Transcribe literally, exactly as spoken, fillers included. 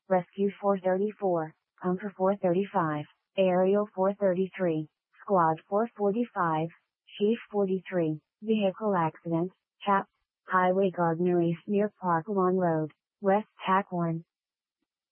Rescue four thirty-four, Pumper four thirty-five, Aerial four thirty-three, Squad four forty-five, Chief forty-three, Vehicle Accident, Chap, Highway Gardner East near Park Lawn Road, West Tacorn.